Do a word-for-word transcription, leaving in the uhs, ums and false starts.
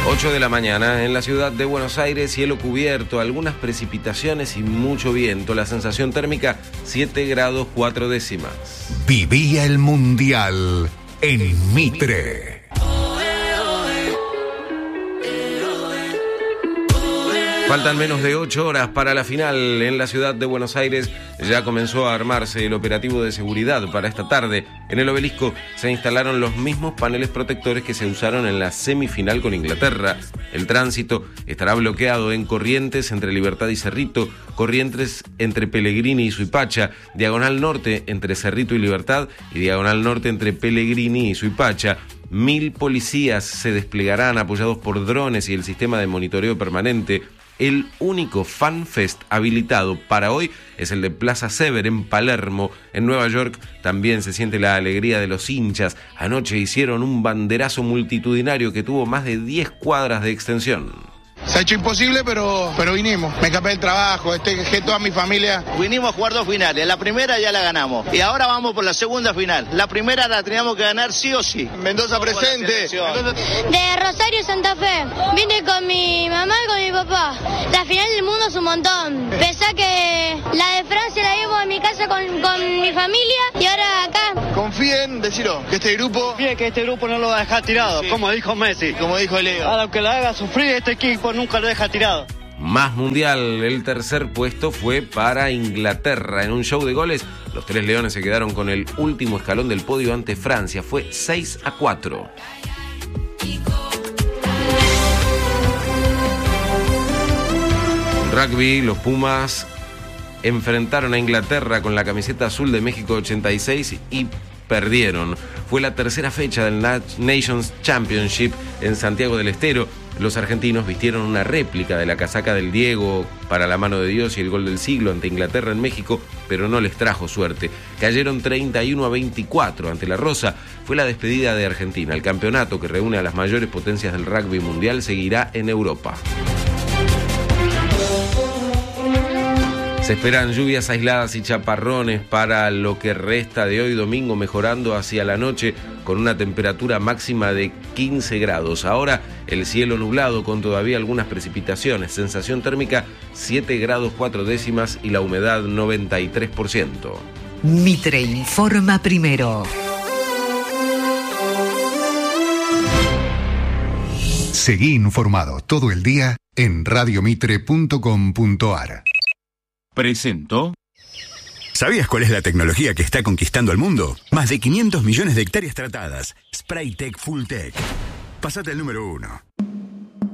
ocho de la mañana en la ciudad de Buenos Aires, cielo cubierto, algunas precipitaciones y mucho viento. La sensación térmica siete grados cuatro décimas. Vivía el Mundial en Mitre. Faltan menos de ocho horas para la final en la ciudad de Buenos Aires. Ya comenzó a armarse el operativo de seguridad para esta tarde. En el Obelisco se instalaron los mismos paneles protectores que se usaron en la semifinal con Inglaterra. El tránsito estará bloqueado en Corrientes entre Libertad y Cerrito, Corrientes entre Pellegrini y Suipacha, Diagonal Norte entre Cerrito y Libertad y Diagonal Norte entre Pellegrini y Suipacha. Mil policías se desplegarán apoyados por drones y el sistema de monitoreo permanente. El único Fan Fest habilitado para hoy es el de Plaza Sever en Palermo. En Nueva York también se siente la alegría de los hinchas. Anoche hicieron un banderazo multitudinario que tuvo más de diez cuadras de extensión. Se ha hecho imposible, pero, pero vinimos. Me escapé del trabajo, este, dejé toda mi familia. Vinimos a jugar dos finales. La primera ya la ganamos. Y ahora vamos por la segunda final. La primera la teníamos que ganar sí o sí. Mendoza presente. De Rosario, Santa Fe. Vine con mi mamá y con mi papá. La final del mundo es un montón. Pensá que la de Francia la vimos en mi casa con, con mi familia y ahora acá. Confíen, decilo, que este grupo... Confíen que este grupo no lo va a dejar tirado, sí. Como dijo Messi. Como dijo Leo. A lo que la haga sufrir, este equipo nunca lo deja tirado. Más mundial, el tercer puesto fue para Inglaterra. En un show de goles, los tres leones se quedaron con el último escalón del podio ante Francia. Fue seis a cuatro. Rugby, los Pumas enfrentaron a Inglaterra con la camiseta azul de México ochenta y seis y perdieron. Fue la tercera fecha del Nations Championship en Santiago del Estero. Los argentinos vistieron una réplica de la casaca del Diego para la mano de Dios y el gol del siglo ante Inglaterra en México, pero no les trajo suerte. Cayeron treinta y uno a veinticuatro ante la Rosa. Fue la despedida de Argentina. El campeonato que reúne a las mayores potencias del rugby mundial seguirá en Europa. Se esperan lluvias aisladas y chaparrones para lo que resta de hoy domingo, mejorando hacia la noche con una temperatura máxima de quince grados. Ahora el cielo nublado con todavía algunas precipitaciones, sensación térmica siete grados cuatro décimas y la humedad noventa y tres por ciento. Mitre informa primero. Seguí informado todo el día en radio mitre punto com punto a r. Presentó. ¿Sabías cuál es la tecnología que está conquistando el mundo? Más de quinientos millones de hectáreas tratadas. Spraytec Full Tech. Pásate el número uno.